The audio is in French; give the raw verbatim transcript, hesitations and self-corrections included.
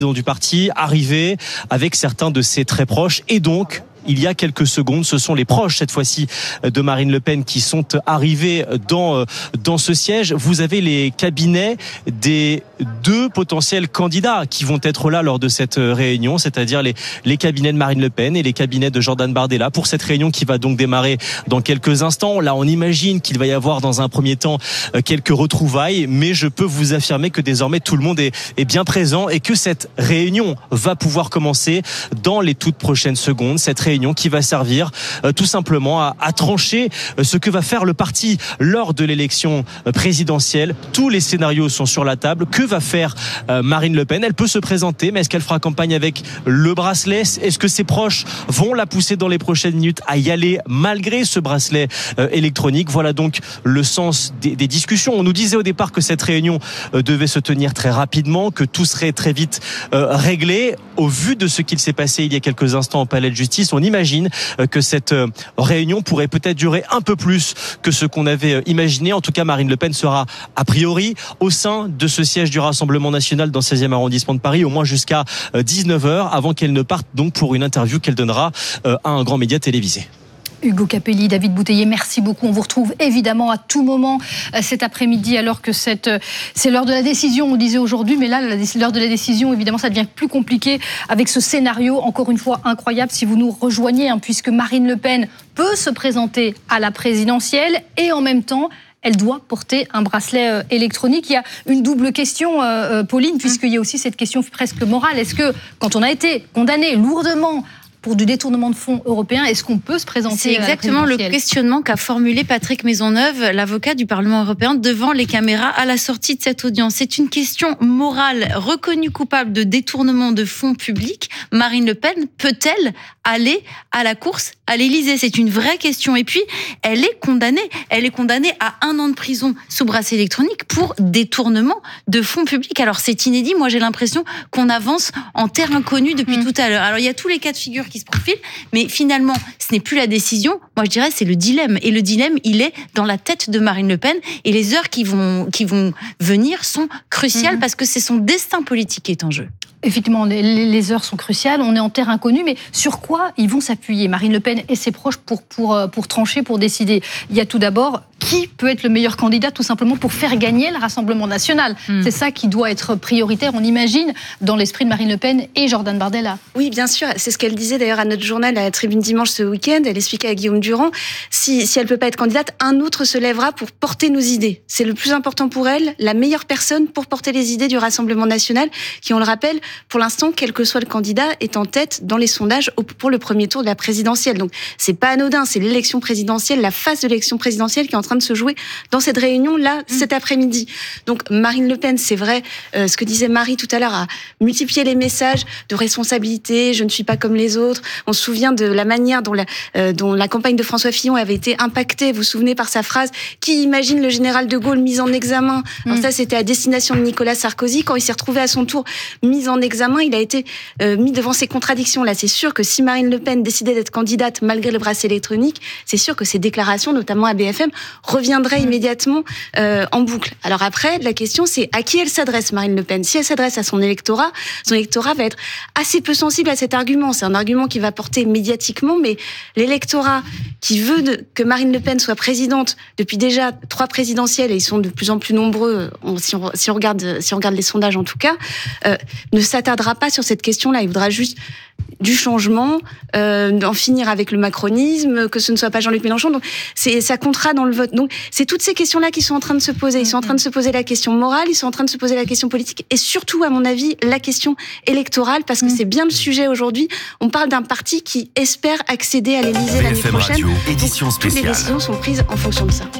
du parti, arrivé avec certains de ses très proches et donc il y a quelques secondes, ce sont les proches cette fois-ci de Marine Le Pen qui sont arrivés dans dans ce siège. Vous avez les cabinets des deux potentiels candidats qui vont être là lors de cette réunion, c'est-à-dire les les cabinets de Marine Le Pen et les cabinets de Jordan Bardella pour cette réunion qui va donc démarrer dans quelques instants. Là, on imagine qu'il va y avoir dans un premier temps quelques retrouvailles, mais je peux vous affirmer que désormais tout le monde est est bien présent et que cette réunion va pouvoir commencer dans les toutes prochaines secondes. Cette réunion qui va servir euh, tout simplement à, à trancher euh, ce que va faire le parti lors de l'élection euh, présidentielle. Tous les scénarios sont sur la table. Que va faire euh, Marine Le Pen? Elle peut se présenter, mais est-ce qu'elle fera campagne avec le bracelet? Est-ce que ses proches vont la pousser dans les prochaines minutes à y aller malgré ce bracelet euh, électronique? Voilà donc le sens des, des discussions. On nous disait au départ que cette réunion euh, devait se tenir très rapidement, que tout serait très vite euh, réglé. Au vu de ce qu'il s'est passé il y a quelques instants au Palais de Justice, on On imagine que cette réunion pourrait peut-être durer un peu plus que ce qu'on avait imaginé. En tout cas, Marine Le Pen sera a priori au sein de ce siège du Rassemblement national dans le seizième arrondissement de Paris, au moins jusqu'à dix-neuf heures, avant qu'elle ne parte donc pour une interview qu'elle donnera à un grand média télévisé. Hugo Capelli, David Bouteiller, merci beaucoup. On vous retrouve évidemment à tout moment cet après-midi alors que cette, c'est l'heure de la décision, on disait aujourd'hui, mais là, l'heure de la décision, évidemment, ça devient plus compliqué avec ce scénario, encore une fois, incroyable, si vous nous rejoignez, hein, puisque Marine Le Pen peut se présenter à la présidentielle et en même temps, elle doit porter un bracelet électronique. Il y a une double question, euh, Pauline, puisqu'il y a aussi cette question presque morale. Est-ce que, quand on a été condamné lourdement pour du détournement de fonds européens, est-ce qu'on peut se présenter? C'est exactement le questionnement qu'a formulé Patrick Maisonneuve, l'avocat du Parlement européen, devant les caméras à la sortie de cette audience. C'est une question morale. Reconnue coupable de détournement de fonds publics, Marine Le Pen peut-elle aller à la course à l'Élysée? C'est une vraie question. Et puis, elle est condamnée. Elle est condamnée à un an de prison sous bracelet électronique pour détournement de fonds publics. Alors, c'est inédit. Moi, j'ai l'impression qu'on avance en terre inconnue depuis mmh. tout à l'heure. Alors, il y a tous les cas de figure qui se profilent, mais finalement, ce n'est plus la décision. Moi, je dirais, c'est le dilemme. Et le dilemme, il est dans la tête de Marine Le Pen. Et les heures qui vont, qui vont venir sont cruciales mmh. parce que c'est son destin politique qui est en jeu. Effectivement, les heures sont cruciales, on est en terre inconnue, mais sur quoi ils vont s'appuyer, Marine Le Pen et ses proches, pour, pour, pour trancher, pour décider? Il y a tout d'abord, qui peut être le meilleur candidat, tout simplement pour faire gagner le Rassemblement national? mmh. C'est ça qui doit être prioritaire, on imagine, dans l'esprit de Marine Le Pen et Jordan Bardella. Oui, bien sûr, c'est ce qu'elle disait d'ailleurs à notre journal, à la Tribune Dimanche ce week-end. Elle expliquait à Guillaume Durand, si, si elle ne peut pas être candidate, un autre se lèvera pour porter nos idées. C'est le plus important pour elle, la meilleure personne pour porter les idées du Rassemblement national, qui, on le rappelle, pour l'instant, quel que soit le candidat, est en tête dans les sondages pour le premier tour de la présidentielle. Donc, c'est pas anodin, c'est l'élection présidentielle, la phase de l'élection présidentielle qui est en train de se jouer dans cette réunion-là, mmh. cet après-midi. Donc, Marine Le Pen, c'est vrai, euh, ce que disait Marie tout à l'heure, a multiplié les messages de responsabilité, je ne suis pas comme les autres. On se souvient de la manière dont la, euh, dont la campagne de François Fillon avait été impactée, vous vous souvenez, par sa phrase « Qui imagine le général de Gaulle mis en examen ?» Alors mmh. ça, c'était à destination de Nicolas Sarkozy. Quand il s'est retrouvé à son tour mis en examen, il a été euh, mis devant ces contradictions. Là, c'est sûr que si Marine Le Pen décidait d'être candidate malgré le bracelet électronique, c'est sûr que ses déclarations, notamment à B F M, reviendraient immédiatement euh, en boucle. Alors après, la question, c'est à qui elle s'adresse, Marine Le Pen? Si elle s'adresse à son électorat, son électorat va être assez peu sensible à cet argument. C'est un argument qui va porter médiatiquement, mais l'électorat qui veut de, que Marine Le Pen soit présidente depuis déjà trois présidentielles, et ils sont de plus en plus nombreux, on, si, on, si, on regarde, si on regarde les sondages en tout cas, euh, ne s'attardera pas sur cette question-là. Il voudra juste du changement, euh, d'en finir avec le macronisme, que ce ne soit pas Jean-Luc Mélenchon. Donc, c'est, ça comptera dans le vote. Donc, c'est toutes ces questions-là qui sont en train de se poser. Ils sont en train de se poser la question morale, ils sont en train de se poser la question politique, et surtout, à mon avis, la question électorale, parce que c'est bien le sujet aujourd'hui. On parle d'un parti qui espère accéder à l'Élysée l'année prochaine. Radio, édition spéciale. Toutes les décisions sont prises en fonction de ça.